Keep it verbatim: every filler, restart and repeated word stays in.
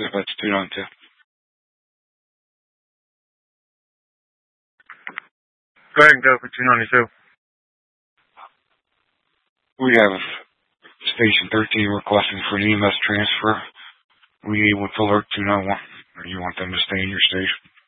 Dispatch two nine two. Go ahead and go for two ninety-two. We have Station thirteen requesting for an E M S transfer. We need one to alert two nine one. Or you want them to stay in your station?